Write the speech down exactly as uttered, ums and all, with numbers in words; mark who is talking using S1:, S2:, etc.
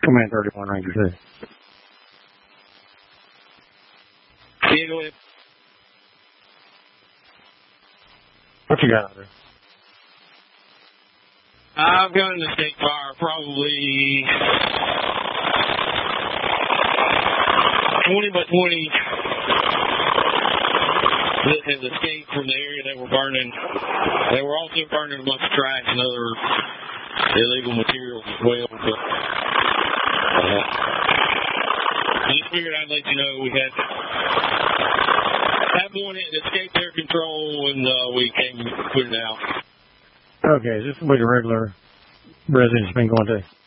S1: Command thirty-one, Ranger two.
S2: Yeah, go ahead.
S1: What you got out there?
S2: I've got an escape fire, probably twenty by twenty that has escaped from the area they were burning. They were also burning a bunch of trash and other illegal materials as well. But uh, I just figured I'd let you know we had had one that escaped their control and uh, we came and put it out.
S1: Okay, is this what your regular residents been going to?